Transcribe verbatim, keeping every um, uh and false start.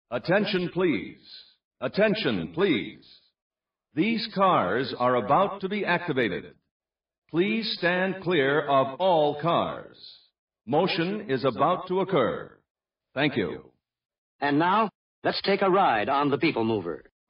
Attention, please. Attention, please. These cars are about to be activated. Please stand clear of all cars. Motion is about to occur. Thank you. And now, let's take a ride on the People Mover.